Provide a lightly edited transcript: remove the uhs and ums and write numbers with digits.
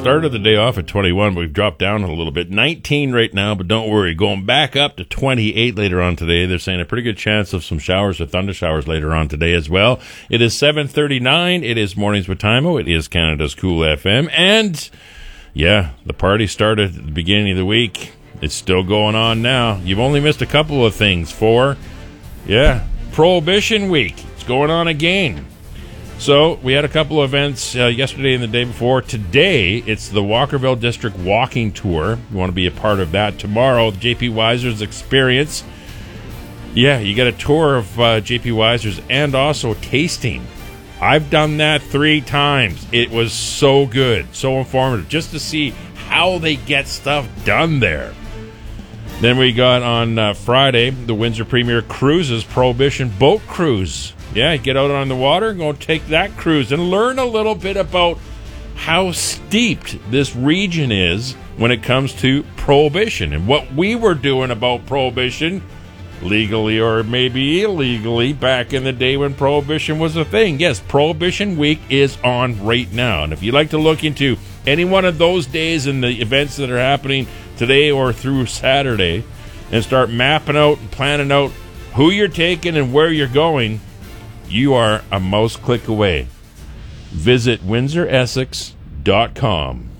started the day off at 21, but we've dropped down a little bit. 19 right now, but don't worry. Going back up to 28 later on today. They're saying a pretty good chance of some showers or thunder showers later on today as well. It is 7:39. It is Mornings with Timo. It is Canada's Cool FM. And, yeah, the party started at the beginning of the week. It's still going on now. You've only missed a couple of things. Prohibition Week. It's going on again. So we had a couple of events yesterday and the day before. Today, it's the Walkerville District Walking Tour. You want to be a part of that. Tomorrow, the J.P. Weiser's Experience. Yeah, you get a tour of J.P. Weiser's and also tasting. I've done that 3 times. It was so good, so informative, just to see how they get stuff done there. Then we got on Friday, the Windsor Premier Cruises Prohibition Boat Cruise. Yeah, get out on the water, go take that cruise, and learn a little bit about how steeped this region is when it comes to prohibition and what we were doing about prohibition, legally or maybe illegally, back in the day when prohibition was a thing. Yes, Prohibition Week is on right now. And if you'd like to look into any one of those days and the events that are happening today or through Saturday and start mapping out and planning out who you're taking and where you're going, you are a mouse click away. Visit WindsorEssex.com.